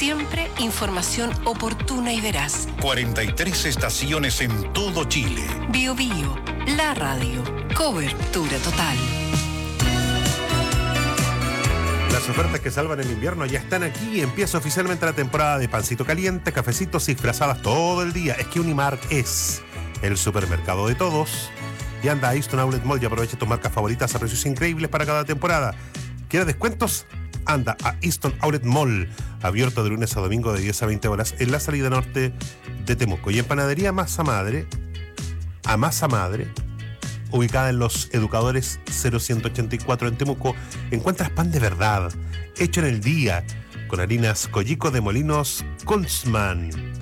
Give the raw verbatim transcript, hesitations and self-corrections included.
Siempre información oportuna y veraz. cuarenta y tres estaciones en todo Chile. Bio Bio, la radio. Cobertura total. Las ofertas que salvan el invierno ya están aquí y empieza oficialmente la temporada de pancito caliente, cafecitos y frazadas todo el día. Es que Unimark es el supermercado de todos. Y anda a Easton Outlet Mall y aprovecha tus marcas favoritas a precios increíbles para cada temporada. ¿Quieres descuentos? Anda a Easton Outlet Mall, abierto de lunes a domingo de diez a veinte horas en la salida norte de Temuco. Y en Panadería Masa Madre, a Masa Madre, ubicada en Los Educadores cero ciento ochenta y cuatro en Temuco, encuentras pan de verdad, hecho en el día, con harinas Collico de Molinos Kunzman.